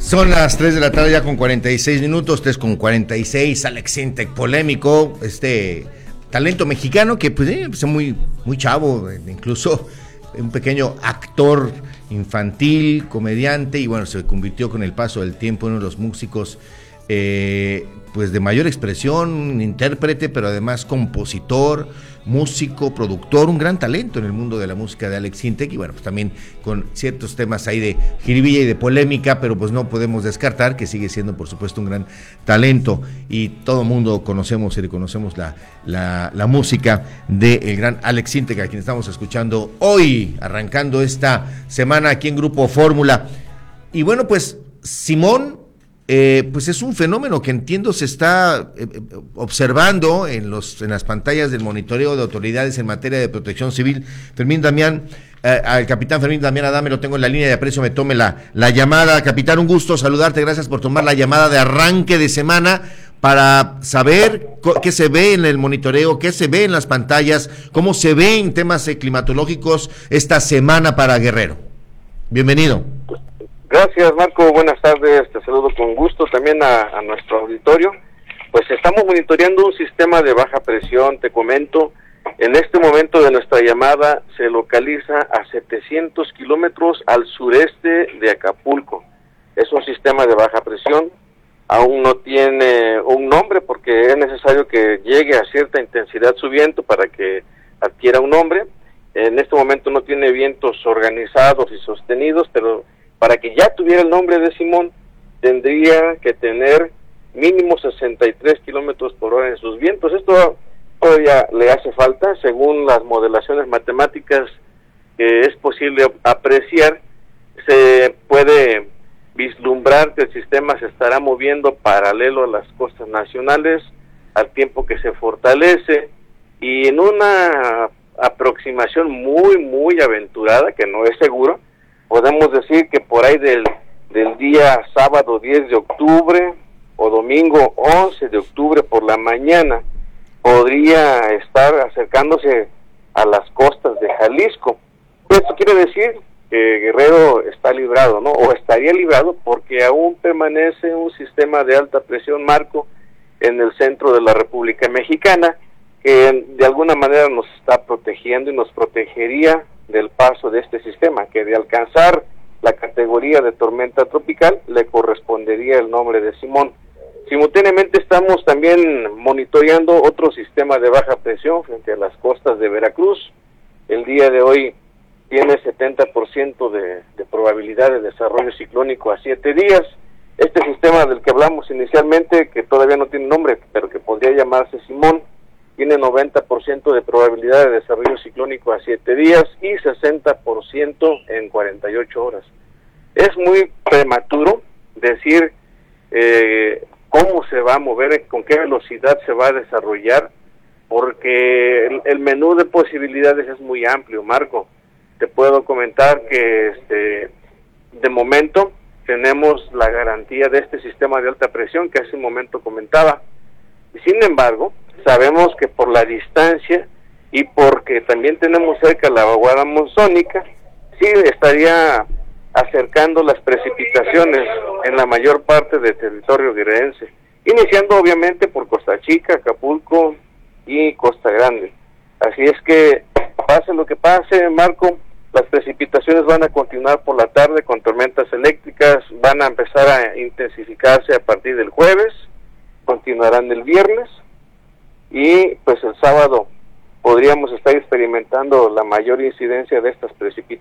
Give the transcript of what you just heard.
Son las 3 de la tarde ya con 46 minutos, 3 con 46, Alex Intec, polémico, talento mexicano que pues es muy chavo, incluso un pequeño actor infantil, comediante, y bueno, se convirtió con el paso del tiempo en uno de los músicos pues de mayor expresión, intérprete, pero además compositor, músico, productor, un gran talento en el mundo de la música de Alex Intec, y bueno, pues también con ciertos temas ahí de jiribilla y de polémica, pero pues no podemos descartar que sigue siendo por supuesto un gran talento, y todo el mundo conocemos y reconocemos la música del gran Alex Intec, a quien estamos escuchando hoy, arrancando esta semana aquí en Grupo Fórmula. Y bueno, pues Simón, pues es un fenómeno que entiendo se está observando en las pantallas del monitoreo de autoridades en materia de protección civil. Fermín Damián, al capitán Fermín Damián Adame lo tengo en la línea, de aprecio me tome la llamada. Capitán, un gusto saludarte, gracias por tomar la llamada de arranque de semana para saber qué se ve en el monitoreo, qué se ve en las pantallas, cómo se ve en temas climatológicos esta semana para Guerrero. Bienvenido. Gracias, Marco, buenas tardes, te saludo con gusto también a nuestro auditorio. Pues estamos monitoreando un sistema de baja presión, te comento, en este momento de nuestra llamada se localiza a 700 kilómetros al sureste de Acapulco. Es un sistema de baja presión, aún no tiene un nombre porque es necesario que llegue a cierta intensidad su viento para que adquiera un nombre. En este momento no tiene vientos organizados y sostenidos, pero para que ya tuviera el nombre de Simón, tendría que tener mínimo 63 kilómetros por hora en sus vientos. Esto todavía le hace falta, según las modelaciones matemáticas que es posible apreciar, se puede vislumbrar que el sistema se estará moviendo paralelo a las costas nacionales al tiempo que se fortalece, y en una aproximación muy aventurada, que no es seguro, podemos decir que por ahí del día sábado 10 de octubre o domingo 11 de octubre por la mañana podría estar acercándose a las costas de Jalisco. Esto quiere decir que Guerrero está librado, ¿no? O estaría librado porque aún permanece un sistema de alta presión, Marco, en el centro de la República Mexicana, que de alguna manera nos está protegiendo y nos protegería del paso de este sistema, que de alcanzar la categoría de tormenta tropical le correspondería el nombre de Simón. Simultáneamente estamos también monitoreando otro sistema de baja presión frente a las costas de Veracruz. El día de hoy tiene 70% de probabilidad de desarrollo ciclónico a 7 días. Este sistema del que hablamos inicialmente, que todavía no tiene nombre, pero que podría llamarse Simón, tiene 90% de probabilidad de desarrollo ciclónico a 7 días y 60% en 48 horas. Es muy prematuro decir cómo se va a mover, con qué velocidad se va a desarrollar, porque el menú de posibilidades es muy amplio, Marco. Te puedo comentar que de momento tenemos la garantía de este sistema de alta presión que hace un momento comentaba. Sin embargo, sabemos que por la distancia y porque también tenemos cerca la vaguada monzónica, sí estaría acercando las precipitaciones en la mayor parte del territorio guerrerense, iniciando obviamente por Costa Chica, Acapulco y Costa Grande. Así es que, pase lo que pase, Marco, las precipitaciones van a continuar por la tarde con tormentas eléctricas, van a empezar a intensificarse a partir del jueves, continuarán el viernes, y pues el sábado podríamos estar experimentando la mayor incidencia de estas precipitaciones.